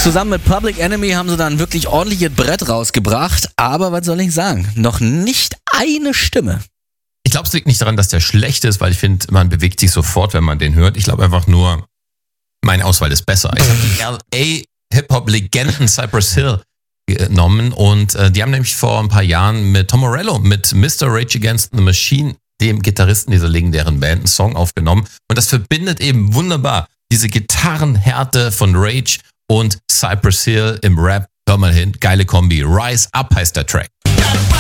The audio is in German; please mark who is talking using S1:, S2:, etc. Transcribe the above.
S1: Zusammen mit Public Enemy haben sie dann ein wirklich ordentliches Brett rausgebracht. Aber was soll ich sagen? Noch nicht eine Stimme.
S2: Ich glaube, es liegt nicht daran, dass der schlecht ist, weil ich finde, man bewegt sich sofort, wenn man den hört. Ich glaube einfach nur, meine Auswahl ist besser. Ich habe die LA-Hip-Hop-Legenden Cypress Hill genommen und die haben nämlich vor ein paar Jahren mit Tom Morello, mit Mr. Rage Against the Machine, dem Gitarristen dieser legendären Band, einen Song aufgenommen. Und das verbindet eben wunderbar diese Gitarrenhärte von Rage und Cypress Hill im Rap. Hör mal hin, geile Kombi. Rise Up heißt der Track.